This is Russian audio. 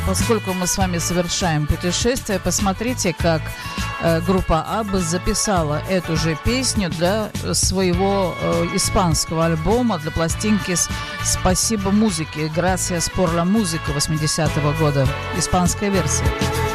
Поскольку мы с вами совершаем путешествие, посмотрите, как группа Абба записала эту же песню для своего испанского альбома, для пластинки «Спасибо музыке», «Gracias por la música» 80-го года, испанская версия.